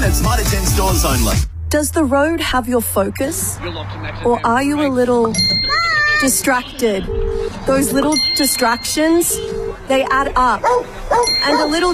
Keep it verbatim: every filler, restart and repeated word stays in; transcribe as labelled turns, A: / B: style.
A: at Mitre ten stores only.
B: Does the road have your focus? Or are you a little distracted? Those little distractions, they add up. And a little